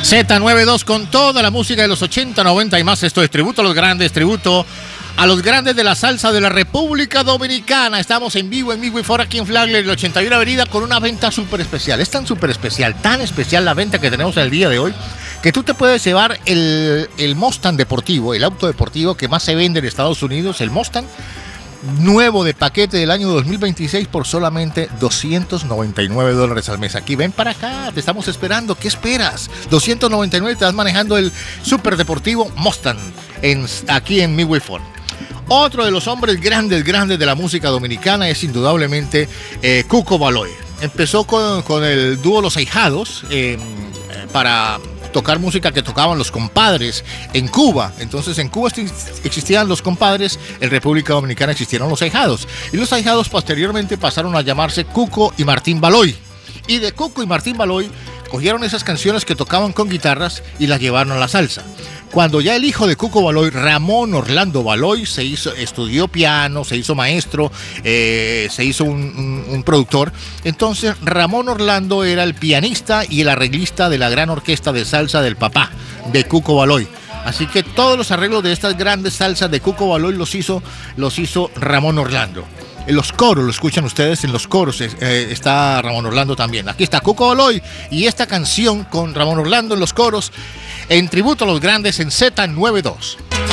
Z92 con toda la música de los 80, 90 y más. Esto es tributo a los grandes, tributo a los grandes de la salsa de la República Dominicana. Estamos en vivo y fuera aquí en Flagler, el 81 Avenida, con una venta súper especial. Es tan súper especial, tan especial la venta que tenemos el día de hoy, que tú te puedes llevar el Mustang deportivo, el auto deportivo que más se vende en Estados Unidos, el Mustang nuevo de paquete del año 2026 por solamente $299 al mes. Aquí, ven para acá, te estamos esperando. ¿Qué esperas? 299, te vas manejando el super deportivo Mustang aquí en Midway Ford. Otro de los hombres grandes de la música dominicana es indudablemente Cuco Baloy. Empezó con el dúo Los Ahijados para tocar música que tocaban los compadres en Cuba. Entonces en Cuba existían los compadres, en República Dominicana existieron los ahijados. Y los ahijados posteriormente pasaron a llamarse Cuco y Martín Baloy. Y de Cuco y Martín Baloy cogieron esas canciones que tocaban con guitarras y las llevaron a la salsa. Cuando ya el hijo de Cuco Baloy, Ramón Orlando Baloy, estudió piano, se hizo maestro, se hizo un productor. Entonces Ramón Orlando era el pianista y el arreglista de la gran orquesta de salsa del papá de Cuco Baloy. Así que todos los arreglos de estas grandes salsas de Cuco Baloy los hizo Ramón Orlando. En los coros, lo escuchan ustedes, en los coros está Ramón Orlando también. Aquí está Cuco Baloy y esta canción con Ramón Orlando en los coros, en tributo a los grandes en Z92.